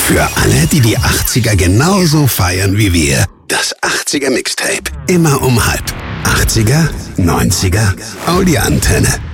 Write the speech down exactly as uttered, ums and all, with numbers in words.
Für alle, die die achtziger genauso feiern wie wir. Das achtziger Mixtape. Immer um halb. achtziger, neunziger, Audi-Antenne.